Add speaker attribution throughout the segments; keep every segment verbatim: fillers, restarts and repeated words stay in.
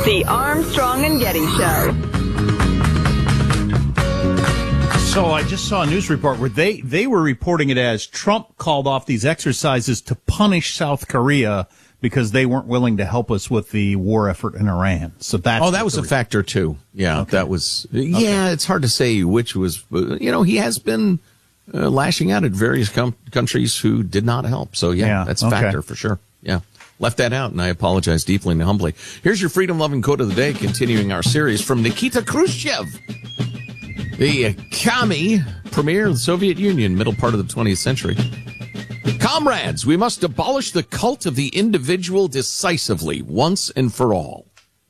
Speaker 1: The Armstrong and Getty Show.
Speaker 2: So I just saw a news report where they, they were reporting it as Trump called off these exercises to punish South Korea because they weren't willing to help us with the war effort in Iran. So that's
Speaker 3: oh, that was a factor too. Yeah, okay. that was. Yeah, okay. It's hard to say which was. You know, he has been uh, lashing out at various com- countries who did not help. So yeah, yeah. that's a factor okay. for sure. Yeah. Left that out, and I apologize deeply and humbly. Here's your freedom-loving quote of the day, continuing our series from Nikita Khrushchev, the commie premier of the Soviet Union, middle part of the twentieth century. Comrades, we must abolish the cult of the individual decisively, once and for all.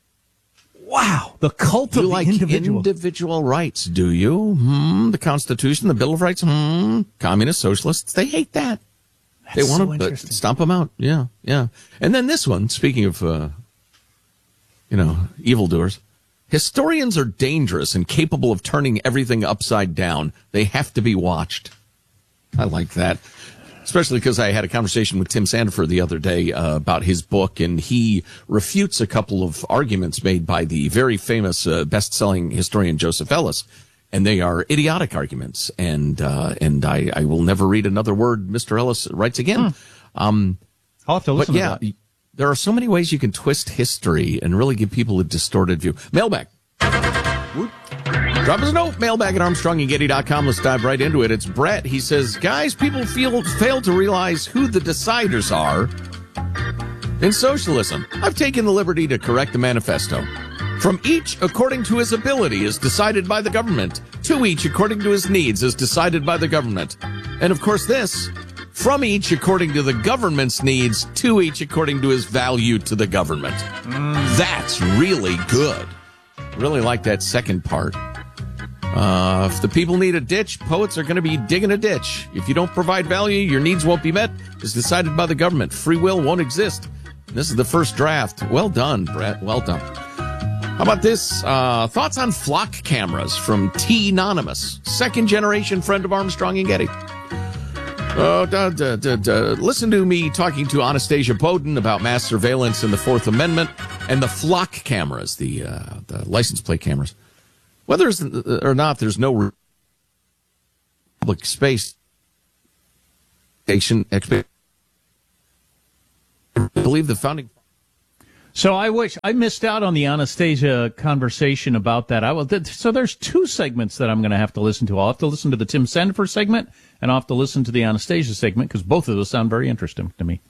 Speaker 2: Wow, the cult
Speaker 3: you
Speaker 2: of
Speaker 3: like
Speaker 2: the individual.
Speaker 3: individual rights, do you? Hmm, the Constitution, the Bill of Rights, hmm, communist socialists, they hate that.
Speaker 2: That's
Speaker 3: they want
Speaker 2: so
Speaker 3: to uh, stomp them out. Yeah, yeah. And then this one, speaking of, uh, you know, evildoers. Historians are dangerous and capable of turning everything upside down. They have to be watched. I like that. Especially because I had a conversation with Tim Sandefur the other day uh, about his book, and he refutes a couple of arguments made by the very famous uh, best-selling historian Joseph Ellis. And they are idiotic arguments, and uh, and I, I will never read another word Mister Ellis writes again. Hmm. Um,
Speaker 2: I'll have to listen
Speaker 3: but yeah,
Speaker 2: to that.
Speaker 3: There are so many ways you can twist history and really give people a distorted view. Mailbag. Whoop. Drop us a note, mailbag at armstrong and getty dot com. Let's dive right into it. It's Brett. He says, guys, people feel fail to realize who the deciders are in socialism. I've taken the liberty to correct the manifesto. From each according to his ability is decided by the government. To each according to his needs is decided by the government. And of course this, from each according to the government's needs, to each according to his value to the government. Mm. That's really good. Really like that second part. Uh, if the people need a ditch, poets are going to be digging a ditch. If you don't provide value, your needs won't be met. It's decided by the government. Free will won't exist. This is the first draft. Well done, Brett. Well done. How about this? Uh, thoughts on flock cameras from T-Anonymous, second generation friend of Armstrong and Getty. Uh, da, da, da, da. Listen to me talking to Anastasia Bowden about mass surveillance and the Fourth Amendment and the flock cameras, the uh, the license plate cameras. Whether or not there's no public space, I believe the founding.
Speaker 2: So I wish I missed out on the Anastasia conversation about that. I will. So there's two segments that I'm going to have to listen to. I'll have to listen to the Tim Sandefur segment, and I'll have to listen to the Anastasia segment because both of those sound very interesting to me.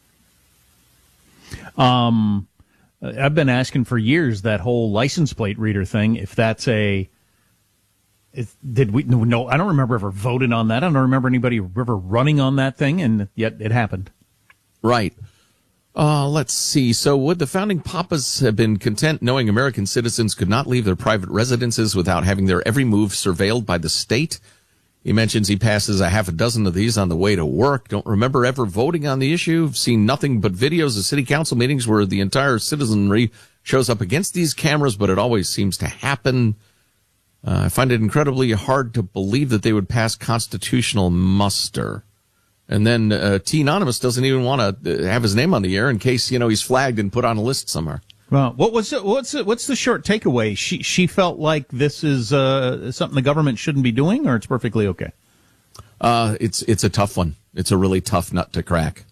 Speaker 2: Um, I've been asking for years that whole license plate reader thing. If that's a, if, did we? No, I don't remember ever voting on that. I don't remember anybody ever running on that thing, and yet it happened.
Speaker 3: Right. Uh, let's see. So would the founding papas have been content knowing American citizens could not leave their private residences without having their every move surveilled by the state? He mentions he passes a half a dozen of these on the way to work. Don't remember ever voting on the issue. Seen nothing but videos of city council meetings where the entire citizenry shows up against these cameras, but it always seems to happen. Uh, I find it incredibly hard to believe that they would pass constitutional muster. And then uh, T-Anonymous doesn't even want to have his name on the air in case, you know, he's flagged and put on a list somewhere.
Speaker 2: Well, what was it, what's it, what's the short takeaway? She she felt like this is uh, something the government shouldn't be doing, or it's perfectly okay.
Speaker 3: Uh, it's it's a tough one. It's a really tough nut to crack.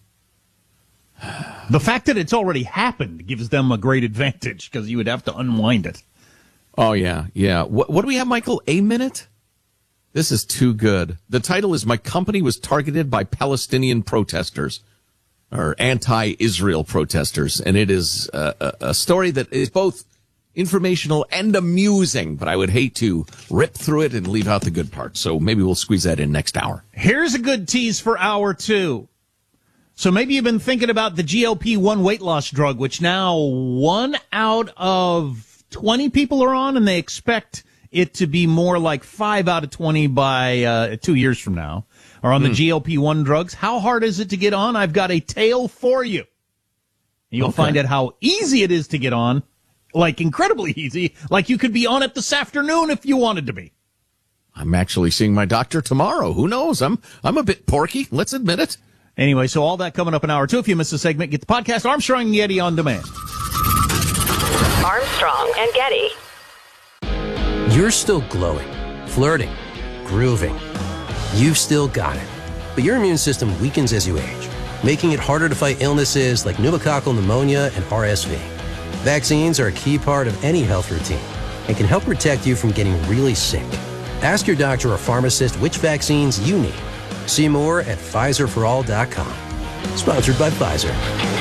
Speaker 2: The fact that it's already happened gives them a great advantage because you would have to unwind it.
Speaker 3: Oh yeah, yeah. What what do we have, Michael? A minute? This is too good. The title is "My Company Was Targeted by Palestinian Protesters." Or anti-Israel protesters, and it is a, a story that is both informational and amusing, but I would hate to rip through it and leave out the good parts, so maybe we'll squeeze that in next hour.
Speaker 2: Here's a good tease for hour two. So maybe you've been thinking about the G L P one weight loss drug, which now one out of twenty people are on, and they expect it to be more like five out of twenty by uh, two years from now. Are on the mm. G L P one drugs. How hard is it to get on? I've got a tale for you. You'll okay. find out how easy it is to get on, like incredibly easy, like you could be on it this afternoon if you wanted to be.
Speaker 3: I'm actually seeing my doctor tomorrow. Who knows? I'm I'm a bit porky. Let's admit it.
Speaker 2: Anyway, so all that coming up in hour two. If you missed the segment, get the podcast Armstrong and Getty on demand.
Speaker 1: Armstrong and Getty.
Speaker 4: You're still glowing, flirting, grooving. You've still got it. But your immune system weakens as you age, making it harder to fight illnesses like pneumococcal pneumonia and R S V. Vaccines are a key part of any health routine and can help protect you from getting really sick. Ask your doctor or pharmacist which vaccines you need. See more at Pfizer for all dot com. Sponsored by Pfizer.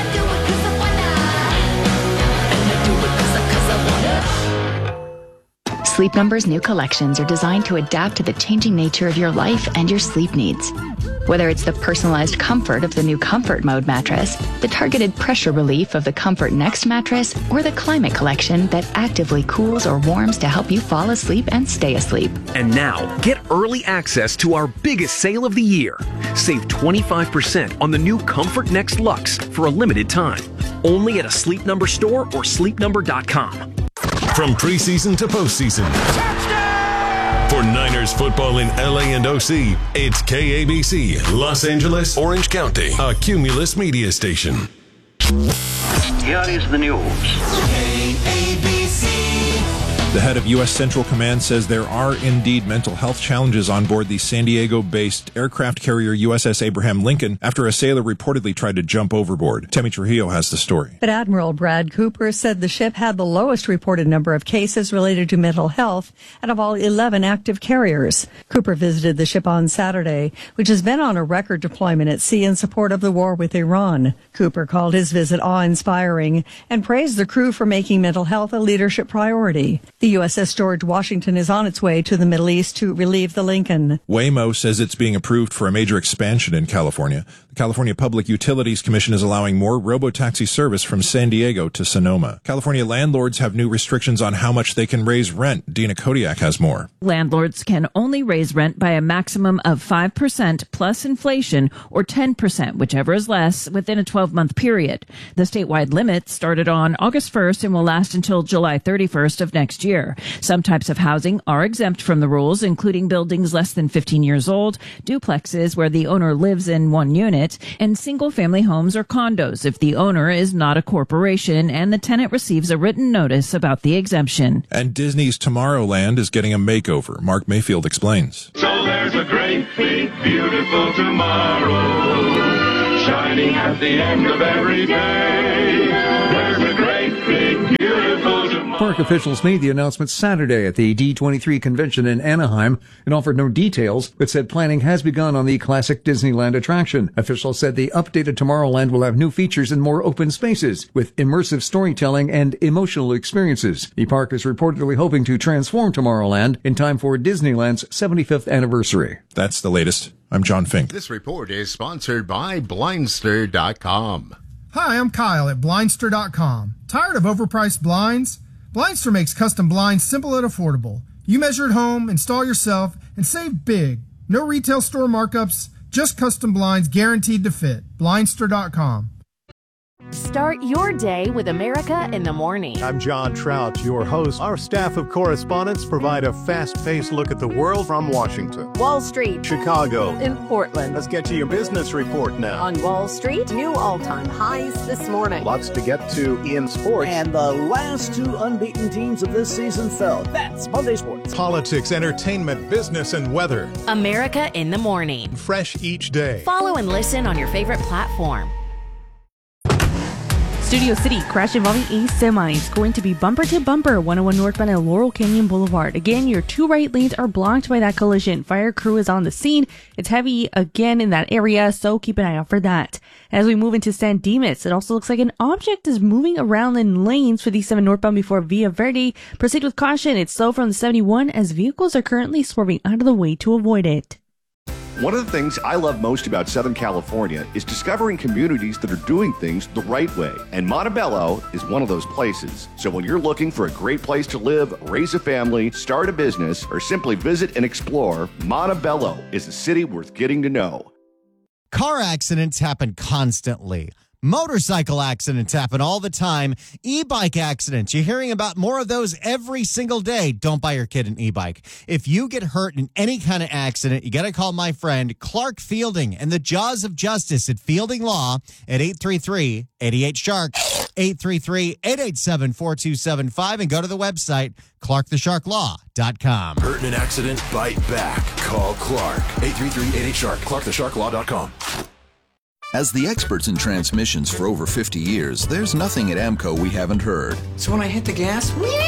Speaker 5: Sleep Number's new collections are designed to adapt to the changing nature of your life and your sleep needs. Whether it's the personalized comfort of the new Comfort Mode mattress, the targeted pressure relief of the Comfort Next mattress, or the Climate Collection that actively cools or warms to help you fall asleep and stay asleep.
Speaker 6: And now, get early access to our biggest sale of the year. Save twenty-five percent on the new Comfort Next Luxe for a limited time. Only at a Sleep Number store or sleep number dot com.
Speaker 7: From preseason to postseason. Touchdown! For Niners football in L A and O C, it's K A B C, Los Angeles, Orange County, a Cumulus media station.
Speaker 8: Here is the news.
Speaker 9: K A B C. The head of U S Central Command says there are indeed mental health challenges on board the San Diego-based aircraft carrier U S S Abraham Lincoln after a sailor reportedly tried to jump overboard. Temi Trujillo has the story.
Speaker 10: But Admiral Brad Cooper said the ship had the lowest reported number of cases related to mental health out of all eleven active carriers. Cooper visited the ship on Saturday, which has been on a record deployment at sea in support of the war with Iran. Cooper called his visit awe-inspiring and praised the crew for making mental health a leadership priority. The U S S George Washington is on its way to the Middle East to relieve the Lincoln.
Speaker 9: Waymo says it's being approved for a major expansion in California. The California Public Utilities Commission is allowing more robotaxi service from San Diego to Sonoma. California landlords have new restrictions on how much they can raise rent. Dina Kodiak has more.
Speaker 11: Landlords can only raise rent by a maximum of five percent plus inflation or ten percent, whichever is less, within a twelve-month period. The statewide limit started on August first and will last until July thirty-first of next year. Some types of housing are exempt from the rules, including buildings less than fifteen years old, duplexes where the owner lives in one unit, and single-family homes or condos if the owner is not a corporation and the tenant receives a written notice about the exemption.
Speaker 9: And Disney's Tomorrowland is getting a makeover. Mark Mayfield explains.
Speaker 12: So there's a great, big, beautiful tomorrow shining at the end of every day. There's a great, big, beautiful tomorrow.
Speaker 13: Park officials made the announcement Saturday at the D twenty-three convention in Anaheim and offered no details, but said planning has begun on the classic Disneyland attraction. Officials said the updated Tomorrowland will have new features and more open spaces with immersive storytelling and emotional experiences. The park is reportedly hoping to transform Tomorrowland in time for Disneyland's seventy-fifth anniversary.
Speaker 9: That's the latest. I'm John Fink.
Speaker 14: This report is sponsored by Blindster dot com.
Speaker 15: Hi, I'm Kyle at Blindster dot com. Tired of overpriced blinds? Blindster makes custom blinds simple and affordable. You measure at home, install yourself, and save big. No retail store markups, just custom blinds guaranteed to fit. Blindster dot com.
Speaker 16: Start your day with America in the Morning.
Speaker 17: I'm John Trout, your host. Our staff of correspondents provide a fast-paced look at the world from Washington,
Speaker 16: Wall Street,
Speaker 17: Chicago,
Speaker 16: and Portland.
Speaker 17: Let's get to your business report now.
Speaker 16: On Wall Street, new all-time highs this morning.
Speaker 17: Lots to get to in sports.
Speaker 18: And the last two unbeaten teams of this season fell. That's Monday Sports.
Speaker 17: Politics, entertainment, business, and weather.
Speaker 16: America in the Morning.
Speaker 17: Fresh each day.
Speaker 16: Follow and listen on your favorite platform.
Speaker 19: Studio City, crash involving a semi. It's going to be bumper to bumper, one oh one northbound at Laurel Canyon Boulevard. Again, your two right lanes are blocked by that collision. Fire crew is on the scene. It's heavy again in that area, so keep an eye out for that. As we move into San Dimas, it also looks like an object is moving around in lanes for the seven northbound before Villa Verde. Proceed with caution. It's slow from the seventy-one as vehicles are currently swerving out of the way to avoid it.
Speaker 20: One of the things I love most about Southern California is discovering communities that are doing things the right way. And Montebello is one of those places. So when you're looking for a great place to live, raise a family, start a business, or simply visit and explore, Montebello is a city worth getting to know.
Speaker 21: Car accidents happen constantly. Motorcycle accidents happen all the time. E-bike accidents, you're hearing about more of those every single day. Don't buy your kid an e-bike. If you get hurt in any kind of accident, you got to call my friend Clark Fielding and the Jaws of Justice at Fielding Law at eight three three, eight eight, shark, eight three three, eight eight seven, four two seven five, and go to the website, clark the shark law dot com.
Speaker 22: Hurt in an accident? Bite back. Call Clark. eight three three, eight eight, shark, clark the shark law dot com.
Speaker 23: As the experts in transmissions for over fifty years, there's nothing at AMCO we haven't heard.
Speaker 24: So when I hit the gas,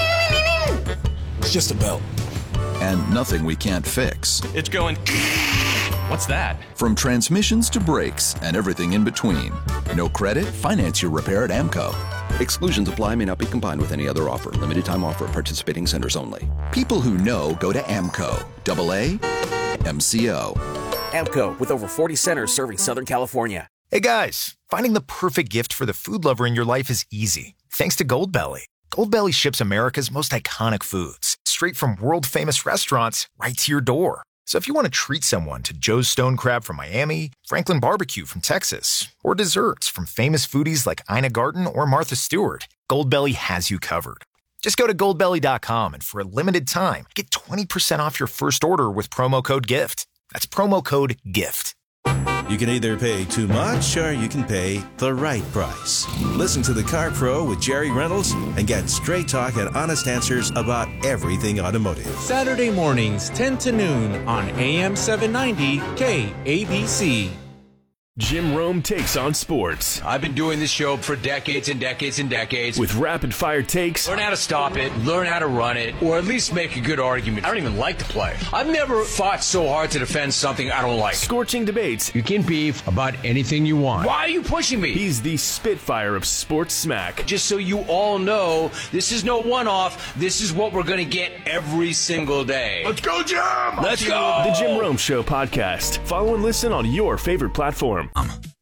Speaker 23: it's just a belt. And nothing we can't fix.
Speaker 25: It's going... What's that?
Speaker 23: From transmissions to brakes and everything in between. No credit? Finance your repair at AMCO.
Speaker 26: Exclusions apply, may not be combined with any other offer. Limited time offer at participating centers only.
Speaker 23: People who know go to AMCO. Double A, M C O.
Speaker 27: AMCO, with over forty centers serving Southern California.
Speaker 28: Hey guys, finding the perfect gift for the food lover in your life is easy. Thanks to Goldbelly. Goldbelly ships America's most iconic foods, straight from world-famous restaurants right to your door. So if you want to treat someone to Joe's Stone Crab from Miami, Franklin Barbecue from Texas, or desserts from famous foodies like Ina Garten or Martha Stewart, Goldbelly has you covered. Just go to goldbelly dot com and for a limited time, get twenty percent off your first order with promo code GIFT. That's promo code GIFT.
Speaker 29: You can either pay too much or you can pay the right price. Listen to The Car Pro with Jerry Reynolds and get straight talk and honest answers about everything automotive.
Speaker 30: Saturday mornings, ten to noon on A M seven ninety K A B C.
Speaker 31: Jim Rome takes on sports.
Speaker 32: I've been doing this show for decades and decades and decades.
Speaker 31: With rapid fire takes.
Speaker 32: Learn how to stop it, learn how to run it, or at least make a good argument. I don't even like to play. I've never fought so hard to defend something I don't like.
Speaker 31: Scorching debates.
Speaker 32: You can beef about anything you want. Why are you pushing me?
Speaker 31: He's the Spitfire of sports smack.
Speaker 32: Just so you all know, this is no one-off. This is what we're going to get every single day.
Speaker 31: Let's go, Jim!
Speaker 32: Let's go!
Speaker 31: The Jim Rome Show podcast. Follow and listen on your favorite platform.
Speaker 33: Um.